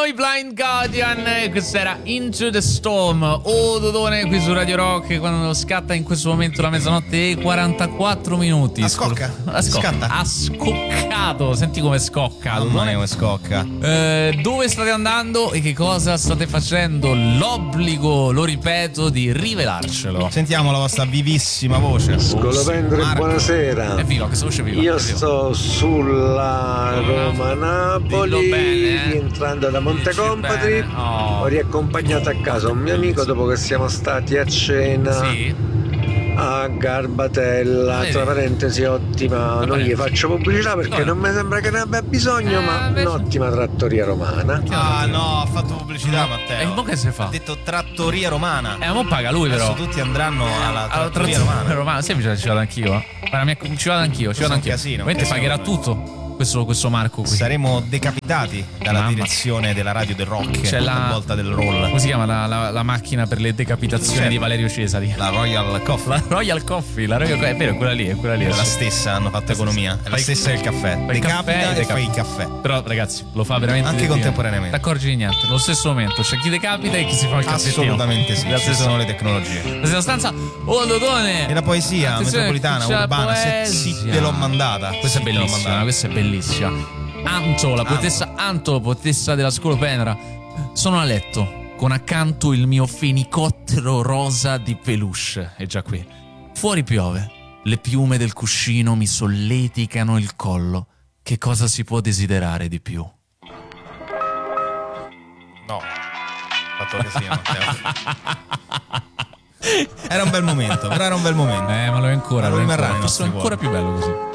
i Blind Guardian e questa era Into the Storm. Dodone qui su Radio Rock quando scatta in questo momento la mezzanotte e 44 minuti. A scocca? Scatta? Ha scoccato, senti come scocca. Mamma mia come scocca. Dove state andando e che cosa state facendo? L'obbligo, lo ripeto, di rivelarcelo. Sentiamo la vostra vivissima voce. Scolopendere, buonasera. È viva, questa voce è viva. Io sto sulla Roma-Napoli, rientrando da Montecompatri. Ho riaccompagnato a casa un mio amico dopo che siamo stati a cena a Garbatella. Tra parentesi, ottima, non gli faccio pubblicità perché non mi sembra che ne abbia bisogno, ma un'ottima trattoria romana. Ah no, ha fatto pubblicità Matteo. E mo che si fa? Ha detto trattoria romana. Mo paga lui però. Adesso tutti andranno alla trattoria romana. Sì, ci vado anch'io. Ci vado anch'io. Casino, pagherà tutto. Questo Marco qui. Saremo decapitati dalla direzione della radio del rock. C'è la volta del roll. Come si chiama la macchina per le decapitazioni di Valerio Cesari? La Royal Coffee. La Royal Coffee, è vero, è quella lì. È la stessa, hanno fatto economia. È la stessa del caffè. Decapita e fai il caffè. Però ragazzi, lo fa veramente anche contemporaneamente. T'accorgi di niente, nello stesso momento c'è chi decapita e chi si fa il caffettino. Assolutamente sì, ci sono le tecnologie. La stessa stanza, Dodone. E la poesia metropolitana, urbana, sì, te l'ho mandata. Questa è bellissima, questa è bellissima. Anto, la poetessa della scolopendra. Sono a letto con accanto il mio fenicottero rosa di peluche. È già qui. Fuori piove. Le piume del cuscino mi solleticano il collo. Che cosa si può desiderare di più? No. Fatto che sia, Matteo. Era un bel momento, però era un bel momento. Ma lo è ancora. Lo rimarrà. Forse è ancora più bello così.